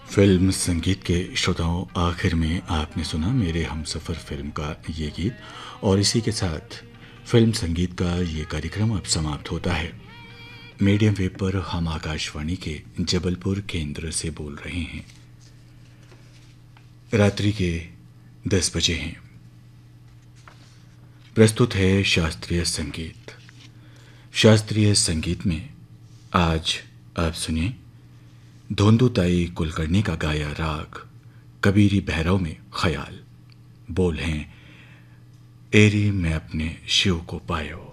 Film संगीत के श्रोताओं, आखिर में आपने सुना मेरे हमसफ़र फिल्म का ये गीत। और इसी के साथ फिल्म संगीत का ये कार्यक्रम अब समाप्त होता है। मीडियम वेव पर हम आकाशवाणी के जबलपुर केंद्र से बोल रहे हैं। रात्रि के 10 बजे हैं। प्रस्तुत है शास्त्रीय संगीत। शास्त्रीय संगीत में आज आप सुनिए धोंदुताई कुलकर्णी का गाया राग कबीरी भैरव में ख्याल। बोल हैं, एरी मैं अपने शिव को पायो।